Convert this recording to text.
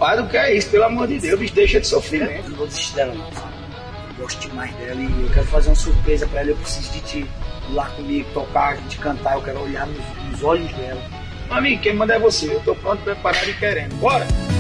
Rapaz, o que é isso? Pelo amor de Deus, bicho, deixa de sofrimento. Eu não vou desistir dela não, sabe? Eu gosto demais dela e eu quero fazer uma surpresa pra ela. Eu preciso de ti ir lá comigo, tocar, a gente cantar. Eu quero olhar nos olhos dela. Amigo, quem manda é você. Eu tô pronto, preparado e querendo. Bora!